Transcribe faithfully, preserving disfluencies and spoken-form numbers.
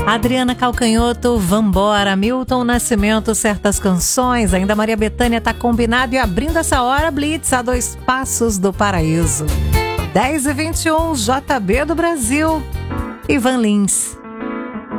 Adriana Calcanhoto, Vambora, Milton Nascimento, Certas Canções, ainda Maria Bethânia, Tá Combinado, e abrindo essa hora, Blitz, A Dois Passos do Paraíso. dez e vinte e um, J B do Brasil, Ivan Lins.